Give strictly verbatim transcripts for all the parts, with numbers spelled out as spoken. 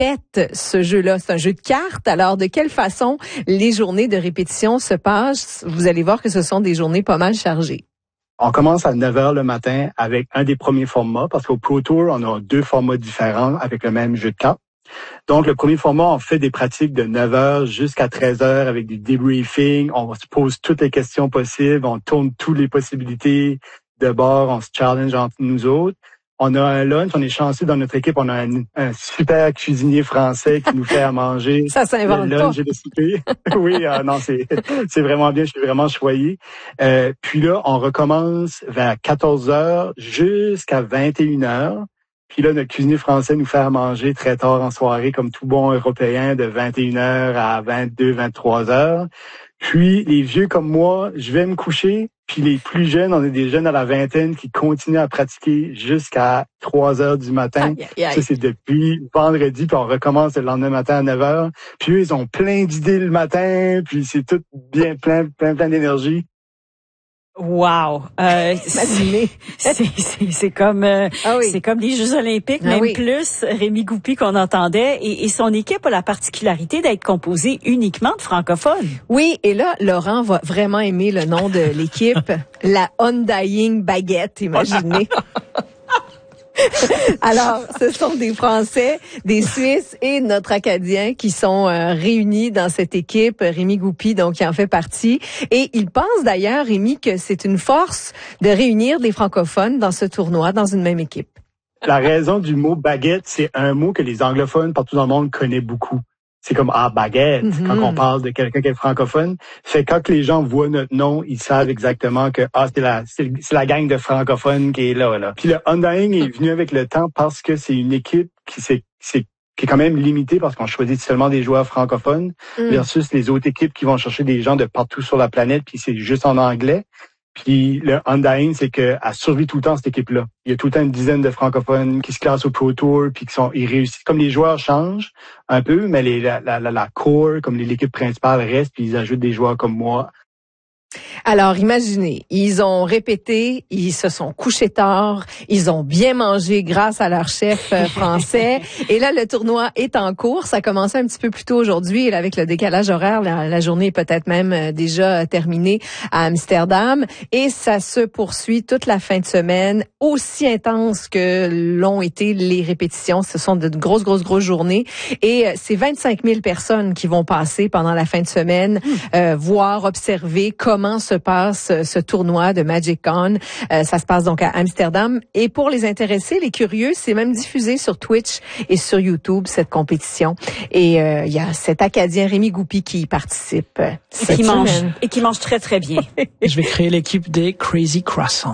répète ce jeu-là? C'est un jeu de cartes. Alors, de quelle façon les journées de répétition se passent? Vous allez voir que ce sont des journées pas mal chargées. On commence à neuf heures le matin avec un des premiers formats, parce qu'au Pro Tour, on a deux formats différents avec le même jeu de cartes. Donc, le premier format, on fait des pratiques de neuf heures jusqu'à treize heures avec du debriefing. On se pose toutes les questions possibles, on tourne toutes les possibilités de bord, on se challenge entre nous autres. On a un lunch, on est chanceux dans notre équipe, on a un, un super cuisinier français qui nous fait à manger. Ça s'invente le lunch pas. et le souper. Oui, euh, non, c'est c'est vraiment bien, je suis vraiment choyé. Euh, puis là, on recommence vers quatorze heures jusqu'à vingt et une heures. Puis là, notre cuisinier français nous fait à manger très tard en soirée, comme tout bon Européen, de vingt et une heures à vingt-deux, vingt-trois heures. Puis, les vieux comme moi, je vais me coucher. Puis les plus jeunes, on est des jeunes à la vingtaine qui continuent à pratiquer jusqu'à trois heures du matin. Aïe, aïe, aïe. Ça, c'est depuis vendredi, puis on recommence le lendemain matin à neuf heures. Puis eux, ils ont plein d'idées le matin, puis c'est tout bien plein, plein, plein d'énergie. Wow, euh, c'est, c'est, c'est, c'est comme euh, ah oui. c'est comme les Jeux Olympiques, ah même oui. plus. Rémi Goupy qu'on entendait et, et son équipe a la particularité d'être composée uniquement de francophones. Oui, et là, Laurent va vraiment aimer le nom de l'équipe, la Undying Baguette, imaginez. Alors, ce sont des Français, des Suisses et notre Acadien qui sont euh, réunis dans cette équipe. Rémi Goupy, donc, qui en fait partie. Et il pense d'ailleurs, Rémi, que c'est une force de réunir des francophones dans ce tournoi, dans une même équipe. La raison du mot baguette, c'est un mot que les anglophones partout dans le monde connaissent beaucoup. C'est comme, ah, baguette, mm-hmm. quand on parle de quelqu'un qui est francophone. Fait quand les gens voient notre nom, ils savent exactement que, ah, c'est la, c'est, c'est la gang de francophones qui est là, là. Puis le Undying est venu avec le temps parce que c'est une équipe qui c'est, c'est, qui est quand même limitée parce qu'on choisit seulement des joueurs francophones mm. versus les autres équipes qui vont chercher des gens de partout sur la planète puis c'est juste en anglais. Puis le Undying, c'est que elle survit tout le temps cette équipe-là. Il y a tout le temps une dizaine de francophones qui se classent au Pro Tour, puis qui sont, ils réussissent. Comme les joueurs changent un peu, mais les, la, la, la core, comme l'équipe principale reste, puis ils ajoutent des joueurs comme moi. Alors, imaginez, ils ont répété, ils se sont couchés tard, ils ont bien mangé grâce à leur chef français. Et là, le tournoi est en cours. Ça a commencé un petit peu plus tôt aujourd'hui. Et là, avec le décalage horaire, la, la journée est peut-être même déjà terminée à Amsterdam. Et ça se poursuit toute la fin de semaine, aussi intense que l'ont été les répétitions. Ce sont de grosses, grosses, grosses journées. Et c'est vingt-cinq mille personnes qui vont passer pendant la fin de semaine, euh, voir, observer comment se passe ce tournoi de MagicCon. Euh, ça se passe donc à Amsterdam. Et pour les intéressés, les curieux, c'est même diffusé sur Twitch et sur YouTube, cette compétition. Et euh, il y a cet Acadien Rémi Goupy qui y participe. Et qui, mange, et qui mange très, très bien. Je vais créer l'équipe des Crazy Croissants.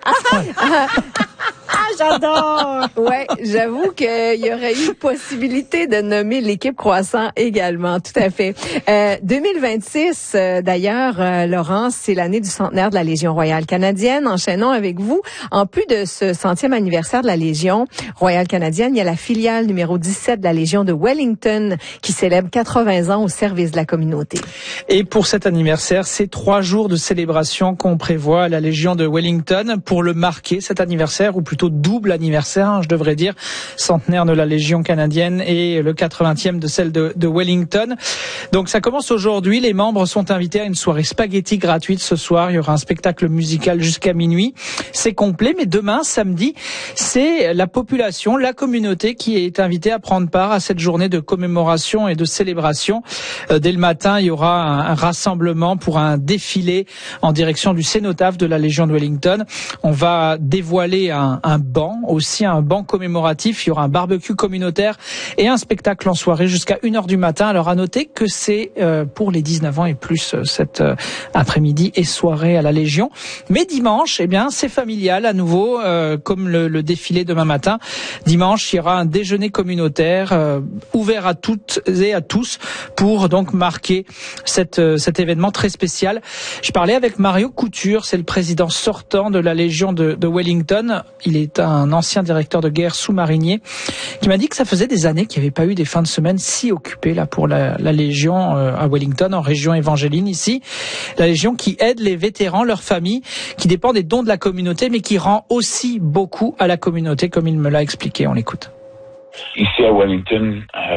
Ah, j'adore! Ouais, j'avoue qu'il y aurait eu possibilité de nommer l'équipe Croissant également, tout à fait. Euh, deux mille vingt-six, euh, d'ailleurs, euh, Laurence, c'est l'année du centenaire de la Légion royale canadienne. Enchaînons avec vous. En plus de ce centième anniversaire de la Légion royale canadienne, il y a la filiale numéro dix-sept de la Légion de Wellington qui célèbre quatre-vingts ans au service de la communauté. Et pour cet anniversaire, c'est trois jours de célébration qu'on prévoit à la Légion de Wellington pour le marquer, cet anniversaire, ou plutôt double anniversaire, hein, je devrais dire, centenaire de la Légion canadienne et le quatre-vingtième de celle de, de Wellington. Donc ça commence aujourd'hui, les membres sont invités à une soirée spaghetti gratuite ce soir, il y aura un spectacle musical jusqu'à minuit, c'est complet, mais demain, samedi, c'est la population, la communauté qui est invitée à prendre part à cette journée de commémoration et de célébration. Euh, dès le matin, il y aura un, un rassemblement pour un défilé en direction du cénotaphe de la Légion de Wellington. On va dévoiler un, un banc, aussi un banc commémoratif. Il y aura un barbecue communautaire et un spectacle en soirée jusqu'à une heure du matin. Alors à noter que c'est euh, pour les dix-neuf ans et plus euh, cet euh, après-midi et soirée à la Légion. Mais dimanche, eh bien, c'est familial à nouveau, euh, comme le, le défilé demain matin. Dimanche, il y aura un déjeuner communautaire euh, ouvert à toutes et à tous pour donc marquer cette, euh, cet événement très spécial. Je parlais avec Mario Couture, c'est le président sortant de la Légion de, de Wellington. Il est un ancien directeur de guerre sous-marinier qui m'a dit que ça faisait des années qu'il n'y avait pas eu des fins de semaine si occupées là pour la, la Légion euh, à Wellington, en région évangéline ici. La Légion qui aide les vétérans, leurs familles, qui dépend des dons de la communauté, mais qui rend aussi beaucoup à la communauté, comme il me l'a expliqué. On l'écoute. Ici à Wellington, euh,